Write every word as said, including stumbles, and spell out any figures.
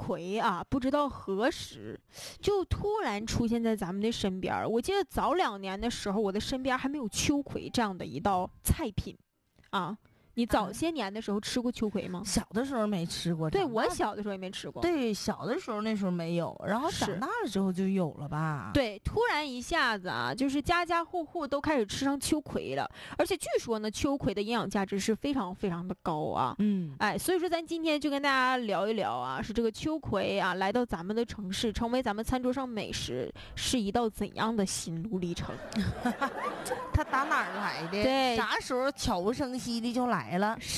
葵啊，不知道何时就突然出现在咱们的身边。我记得早两年的时候，我的身边还没有秋葵这样的一道菜品啊。你早些年的时候吃过秋葵吗？ 小的时候没吃过。 对，我小的时候也没吃过。 对，小的时候那时候没有，然后长大了之后就有了吧。 对，突然一下子啊，就是家家户户都开始吃上秋葵了，而且据说呢，秋葵的营养价值是非常非常的高啊。 嗯， 哎，所以说咱今天就跟大家聊一聊啊，是这个秋葵啊来到咱们的城市，成为咱们餐桌上美食，是一道怎样的心路历程？ 它打哪儿来的？ 对， 啥时候悄无声息的就来了？